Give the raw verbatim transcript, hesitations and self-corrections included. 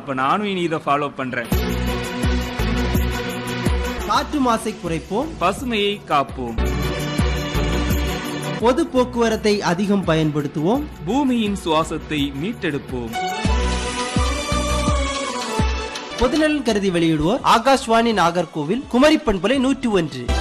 அப்ப நானும் இனி இதை ஃபாலோ பண்றேன். காற்று மாசை குறைப்போம், பசுமையை காப்போம், பொது போக்குவரத்தை அதிகம் பயன்படுத்துவோம், பூமியின் சுவாசத்தை மீட்டெடுப்போம். பொதுநலன் கருதி வெளியிடுவோர் ஆகாஷ்வாணி நாகர்கோவில் குமரி பண்பலை நூற்றி ஒன்று.